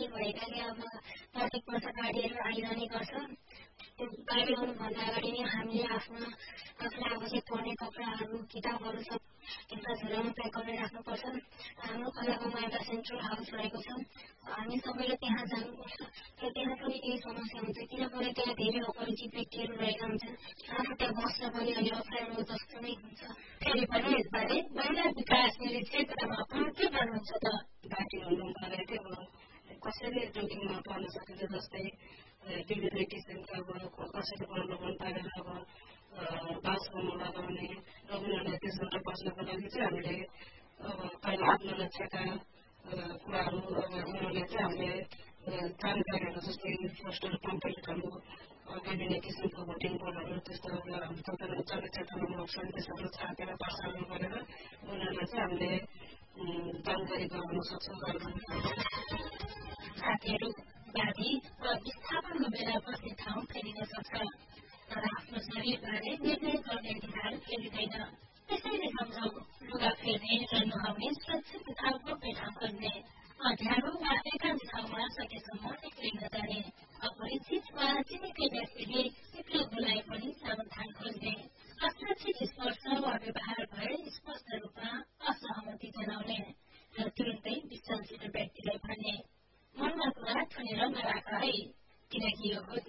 बाटो भएकाले अब प्रत्येक वर्ष गाडीहरू आइरहने गर्छ। त्यो गाडी आउनुभन्दा अगाडि नै हामीले आफूलाई आवश्यक पर्ने कपडाहरू किताबहरू सब एउटा झोलामा प्याक गरेर राख्नुपर्छ। हाम्रो खोलागाउँमा एउटा सेन्ट्रल हाउस रहेको छ, हामी सबैले त्यहाँ जानुपर्छ र त्यहाँ पनि केही समस्या हुन्छ किनभने त्यहाँ धेरै अपरिचित व्यक्तिहरू रहेका हुन्छन्। आफू त्यहाँ बस्न पनि अलि अप्ठ्यारो जस्तो नै हुन्छ। फेरि पनि यसबारे महिला विकास क्षेत्रमा के गर्नुहुन्छ त? घाँटी हुनु मलाई कसरी जोखिममा पर्न सकिन्छ, जस्तै विभिन्न किसिमका कसैले प्रलोभन पारेर बाँसमा लगाउने र उनीहरूलाई त्यसबाट बस्नको लागि चाहिँ हामीले पहिला आत्मरक्षाका कुराहरू उनीहरूले चाहिँ हामीले जानकारीहरू जस्तै पोस्टर पम्पलेटहरू विभिन्न किसिमको भोटिङ बोर्डहरू त्यस्तो चलचित्रमा सन्देशहरू छापेर प्रसारण गरेर उनीहरूलाई चाहिँ हामीले जानकारी गराउन सक्छौँ। साथीहरू, व्याधि र विस्थापनको बेला बस्ने ठाउँ फेरिन सक्छ, तर आफ्नो शरीरबारे निर्णय गर्ने अधिकार फेरिँदैन। त्यसैले सम्झौ, लुगा फेर्ने र नुहाउने सुरक्षित तथा गोप्य ठाउँ खोज्ने, अँध्यारो वा एकान्त ठाउँमा सकेसम्म एक्लै नजाने, अपरिचित वा चिनेकै व्यक्तिले एक्लो बोलाए पनि समाधान खोज्ने, असुरक्षित स्पर्श वा व्यवहार भए स्पष्ट रूपमा असहमति जनाउने र तुरुन्तै विश्वासित व्यक्तिलाई भन्ने। मनमा कुरा थुनेर नराख है, किनकि यो हो